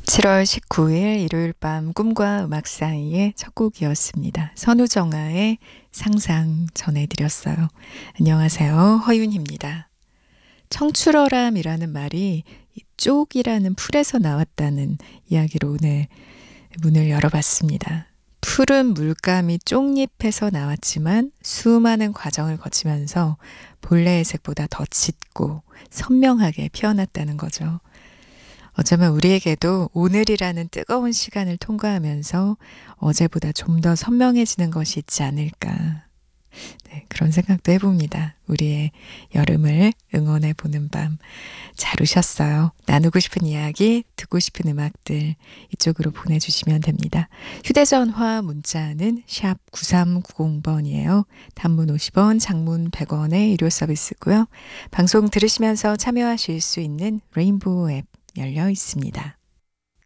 7월 19일 일요일 밤 꿈과 음악 사이의 첫 곡이었습니다. 선우정아의 상상 전해드렸어요. 안녕하세요. 허윤입니다. 청출어람이라는 말이 이 쪽이라는 풀에서 나왔다는 이야기로 오늘 문을 열어봤습니다. 푸른 물감이 쪽잎에서 나왔지만 수많은 과정을 거치면서 본래의 색보다 더 짙고 선명하게 피어났다는 거죠. 어쩌면 우리에게도 오늘이라는 뜨거운 시간을 통과하면서 어제보다 좀 더 선명해지는 것이 있지 않을까. 네, 그런 생각도 해봅니다. 우리의 여름을 응원해 보는 밤. 잘 오셨어요. 나누고 싶은 이야기, 듣고 싶은 음악들 이쪽으로 보내주시면 됩니다. 휴대전화 문자는 샵 9390번이에요. 단문 50원, 장문 100원의 유료 서비스고요. 방송 들으시면서 참여하실 수 있는 레인보우 앱 열려 있습니다.